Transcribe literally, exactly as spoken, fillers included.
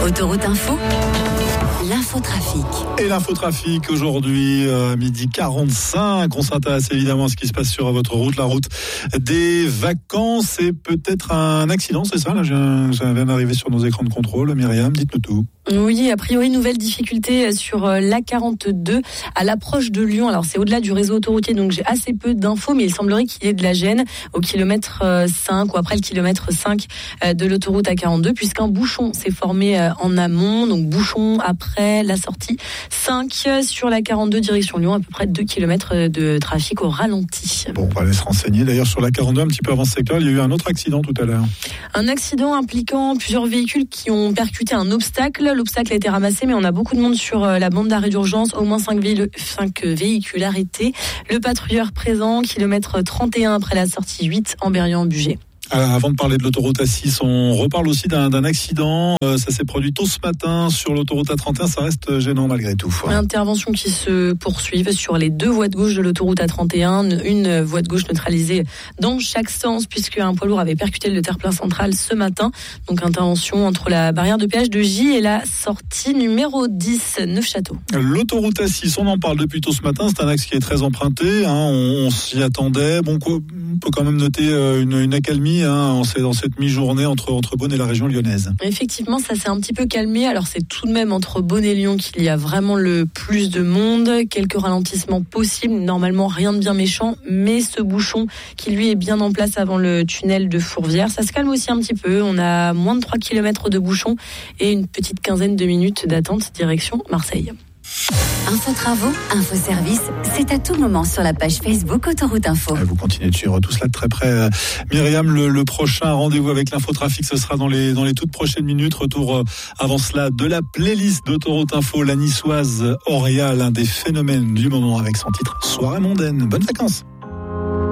Autoroute Info, l'infotrafic. Et l'infotrafic aujourd'hui à midi quarante-cinq. On s'intéresse évidemment à ce qui se passe sur votre route, la route des vacances et peut-être un accident, c'est ça? Là, je viens d'arriver sur nos écrans de contrôle. Myriam, dites-nous tout. Oui, a priori, nouvelle difficulté sur l'A quarante-deux à l'approche de Lyon. Alors, c'est au-delà du réseau autoroutier, donc j'ai assez peu d'infos, mais il semblerait qu'il y ait de la gêne au kilomètre cinq ou après le kilomètre cinq de l'autoroute A quarante-deux, puisqu'un bouchon s'est formé en amont, donc bouchon après la sortie cinq sur l'A quarante-deux direction Lyon, à peu près deux kilomètres de trafic au ralenti. Bon, on va aller se renseigner. D'ailleurs, sur l'A quarante-deux, un petit peu avant ce secteur, il y a eu un autre accident tout à l'heure. Un accident impliquant plusieurs véhicules qui ont percuté un obstacle. L'obstacle a été ramassé, mais on a beaucoup de monde sur la bande d'arrêt d'urgence. Au moins cinq véhicules arrêtés. Le patrouilleur présent, kilomètre trente et un après la sortie huit en Berrian-Bugey. Euh, avant de parler de l'autoroute A six, on reparle aussi d'un, d'un accident. Euh, ça s'est produit tôt ce matin sur l'autoroute A trente et un. Ça reste gênant malgré tout. Ouais. Interventions qui se poursuivent sur les deux voies de gauche de l'autoroute A trente et un. Une voie de gauche neutralisée dans chaque sens puisque un poids lourd avait percuté le terre-plein central ce matin. Donc intervention entre la barrière de péage de J et la sortie numéro dix, Neufchâteau. L'autoroute A six, on en parle depuis tôt ce matin. C'est un axe qui est très emprunté. Hein. On, on s'y attendait. Bon, quoi, on peut quand même noter une, une accalmie. Hein, dans cette mi-journée entre, entre Beaune et la région lyonnaise. Effectivement, ça s'est un petit peu calmé. Alors, c'est tout de même entre Beaune et Lyon qu'il y a vraiment le plus de monde. Quelques ralentissements possibles. Normalement, rien de bien méchant. Mais ce bouchon qui, lui, est bien en place avant le tunnel de Fourvière, ça se calme aussi un petit peu. On a moins de trois kilomètres de bouchon et une petite quinzaine de minutes d'attente direction Marseille. Info travaux, info service, c'est à tout moment sur la page Facebook Autoroute Info. Vous continuez de suivre tout cela de très près. Myriam, le, le prochain rendez-vous avec l'infotrafic, ce sera dans les, dans les toutes prochaines minutes. Retour euh, avant cela de la playlist d'Autoroute Info, la niçoise Auréa, l'un des phénomènes du moment avec son titre Soirée mondaine. Bonnes vacances.